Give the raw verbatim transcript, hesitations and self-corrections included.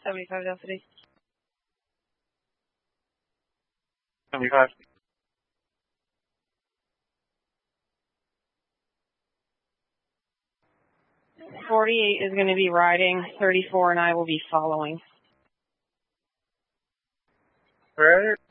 seventy-five density. seventy-five. forty-eight is going to be riding. thirty-four and I will be following. Right.